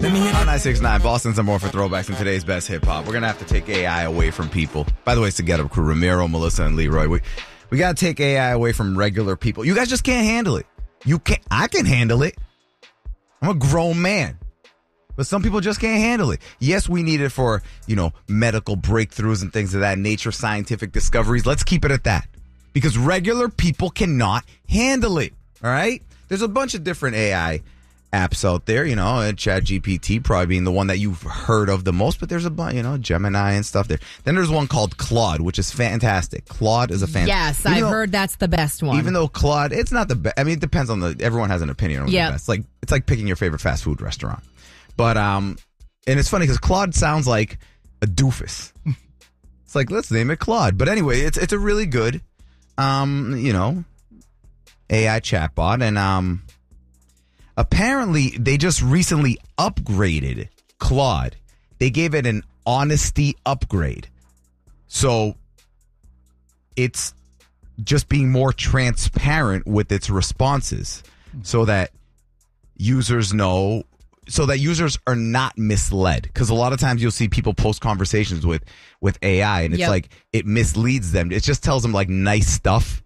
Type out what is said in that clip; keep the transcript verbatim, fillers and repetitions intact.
Let me hit On nine six nine, Boston's number one for throwbacks in today's best hip hop. We're going to have to take A I away from people. By the way, it's the Get Up Crew, Ramiro, Melissa, and Leroy. We, we got to take A I away from regular people. You guys just can't handle it. You can't. I can handle it. I'm a grown man. But some people just can't handle it. Yes, we need it for, you know, medical breakthroughs and things of that nature, scientific discoveries. Let's keep it at that. Because regular people cannot handle it. All right? There's a bunch of different A I apps out there, you know, and ChatGPT probably being the one that you've heard of the most, but there's a bunch, you know, Gemini and stuff there. Then there's one called Claude, which is fantastic. Claude is a fantastic. Yes, I've though, heard that's the best one. Even though Claude, it's not the best. I mean, it depends on the, everyone has an opinion on yep. the best. Like, it's like picking your favorite fast food restaurant. But, um, and it's funny because Claude sounds like a doofus. It's like, let's name it Claude. But anyway, it's it's a really good, um, you know, A I chatbot. And um, apparently they just recently upgraded Claude. They gave it an honesty upgrade. So it's just being more transparent with its responses so that users know. So that users are not misled. Because a lot of times you'll see people post conversations with, with A I and it's yep. like it misleads them. It just tells them like nice stuff.